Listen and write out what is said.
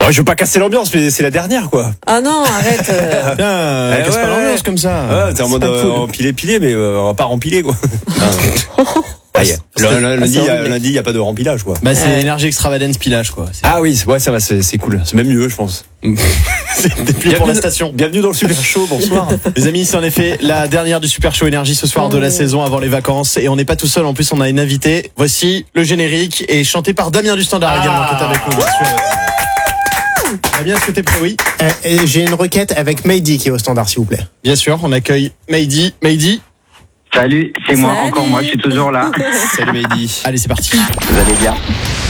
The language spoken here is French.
Oh, je veux pas casser l'ambiance, mais c'est la dernière, quoi. Ah non, arrête. Casse pas l'ambiance comme ça. Ouais, t'es en mode empiler, mais on va pas rempiler, quoi. Lundi, il n'y a pas de rempilage, quoi. Bah, c'est énergie extravagance pilage, quoi. Ah oui, ouais, ça va, c'est cool. C'est même mieux, je pense. C'est déplié pour la station. Bienvenue dans le Super Show, bonsoir. Les amis, c'est en effet la dernière du Super Show Énergie ce soir de la saison avant les vacances. Et on n'est pas tout seul, en plus on a une invitée. Voici le générique et chanté par Damien du Standard également qui est avec nous, bien sûr. Damien, est-ce que t'es prêt? Oui. J'ai une requête avec Mehdi qui est au Standard, s'il vous plaît. Bien sûr, on accueille Mehdi. Mehdi. Salut, c'est moi, encore moi, je suis toujours là. Salut Mehdi. Allez, c'est parti. Vous allez bien?